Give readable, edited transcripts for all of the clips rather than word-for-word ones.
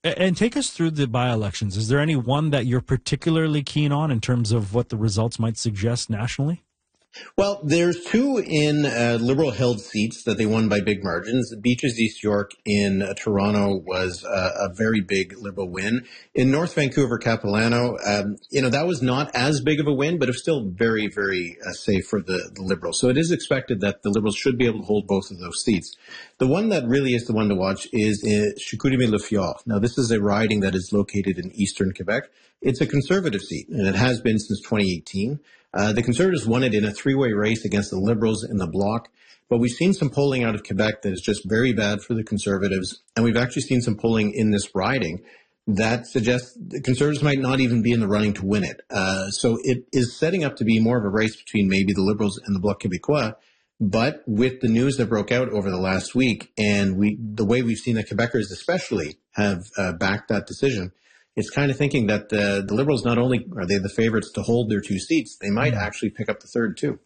And take us through the by-elections. Is there any one that you're particularly keen on in terms of what the results might suggest nationally? Well, there's two in Liberal-held seats that they won by big margins. Beaches East York in Toronto was a very big Liberal win. In North Vancouver, Capilano, that was not as big of a win, but it was still very, very safe for the Liberals. So it is expected that the Liberals should be able to hold both of those seats. The one that really is the one to watch is Chicoutimi-Le-Fjord. Now, this is a riding that is located in eastern Quebec. It's a Conservative seat, and it has been since 2018. The Conservatives won it in a three-way race against the Liberals and the Bloc, but we've seen some polling out of Quebec that is just very bad for the Conservatives, and we've actually seen some polling in this riding that suggests the Conservatives might not even be in the running to win it. So it is setting up to be more of a race between maybe the Liberals and the Bloc Québécois, but with the news that broke out over the last week, and the way we've seen that Quebecers especially have backed that decision, it's kind of thinking that the Liberals, not only are they the favorites to hold their two seats, they might actually pick up the third too.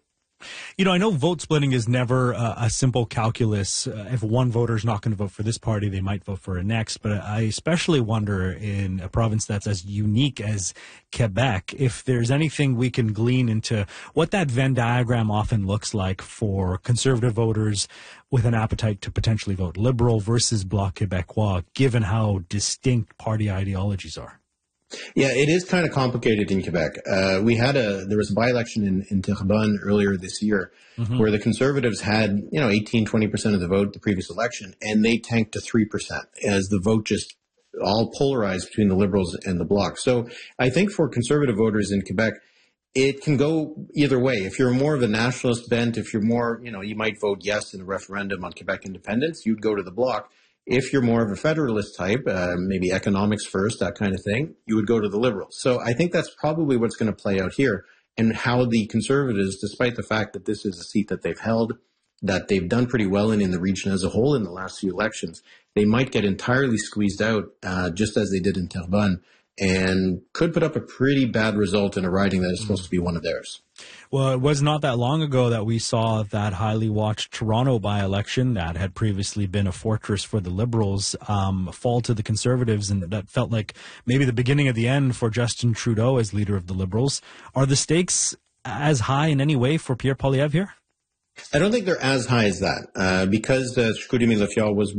I know vote splitting is never a simple calculus. If one voter is not going to vote for this party, they might vote for a next. But I especially wonder in a province that's as unique as Quebec, if there's anything we can glean into what that Venn diagram often looks like for Conservative voters with an appetite to potentially vote Liberal versus Bloc Québécois, given how distinct party ideologies are. Yeah, it is kind of complicated in Quebec. There was a by-election in Terrebonne earlier this year where the Conservatives had, 18, 20% of the vote the previous election, and they tanked to 3% as the vote just all polarized between the Liberals and the Bloc. So I think for Conservative voters in Quebec, it can go either way. If you're more of a nationalist bent, if you're more, you might vote yes in a referendum on Quebec independence, you'd go to the Bloc. If you're more of a federalist type, maybe economics first, that kind of thing, you would go to the Liberals. So I think that's probably what's going to play out here, and how the Conservatives, despite the fact that this is a seat that they've held, that they've done pretty well in the region as a whole in the last few elections, they might get entirely squeezed out, just as they did in Terrebonne, and could put up a pretty bad result in a riding that is supposed to be one of theirs. Well, it was not that long ago that we saw that highly watched Toronto by-election that had previously been a fortress for the Liberals fall to the Conservatives, and that felt like maybe the beginning of the end for Justin Trudeau as leader of the Liberals. Are the stakes as high in any way for Pierre Poilievre here? I don't think they're as high as that because Chicoutimi-Le-Fjord was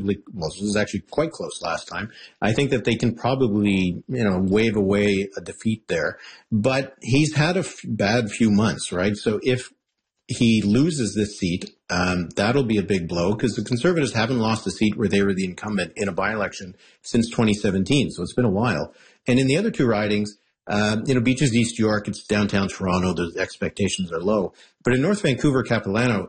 it was actually quite close last time. I think that they can probably, wave away a defeat there. But he's had a bad few months, right? So if he loses this seat, that'll be a big blow because the Conservatives haven't lost a seat where they were the incumbent in a by-election since 2017. So it's been a while. And in the other two ridings, Beaches East York, it's downtown Toronto, the expectations are low. But in North Vancouver, Capilano,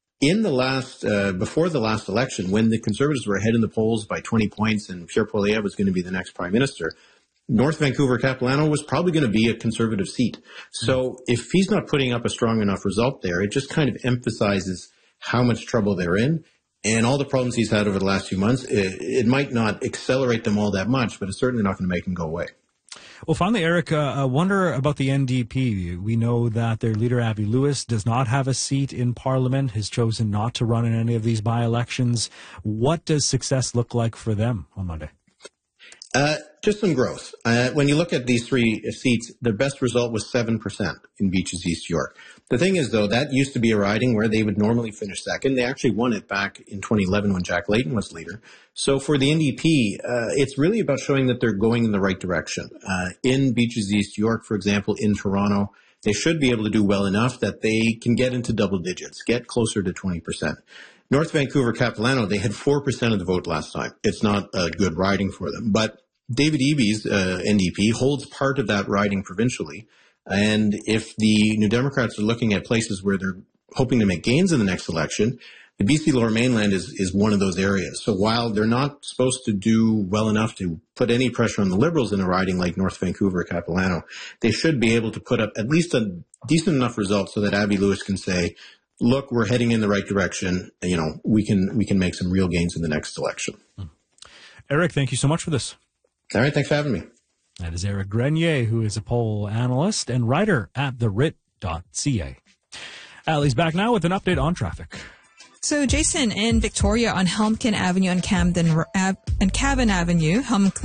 before the last election, when the Conservatives were ahead in the polls by 20 points and Pierre Poilievre was going to be the next prime minister, North Vancouver, Capilano was probably going to be a Conservative seat. So if he's not putting up a strong enough result there, it just kind of emphasizes how much trouble they're in. And all the problems he's had over the last few months, it might not accelerate them all that much, but it's certainly not going to make them go away. Well, finally, Eric, I wonder about the NDP. We know that their leader, Avi Lewis, does not have a seat in Parliament, has chosen not to run in any of these by-elections. What does success look like for them on Monday? Just some growth. When you look at these three seats, their best result was 7% in Beaches East York. The thing is, though, that used to be a riding where they would normally finish second. They actually won it back in 2011 when Jack Layton was leader. So for the NDP, it's really about showing that they're going in the right direction. In Beaches East York, for example, in Toronto, they should be able to do well enough that they can get into double digits, get closer to 20%. North Vancouver, Capilano, they had 4% of the vote last time. It's not a good riding for them, but David Eby's NDP holds part of that riding provincially. And if the New Democrats are looking at places where they're hoping to make gains in the next election, the BC Lower Mainland is one of those areas. So while they're not supposed to do well enough to put any pressure on the Liberals in a riding like North Vancouver or Capilano, they should be able to put up at least a decent enough result so that Avi Lewis can say, look, we're heading in the right direction. We can make some real gains in the next election. Eric, thank you so much for this. All right, thanks for having me. That is Eric Grenier, who is a poll analyst and writer at therit.ca. Allie's back now with an update on traffic. So, Jason, in Victoria on Helmkin Avenue and Cavan Avenue,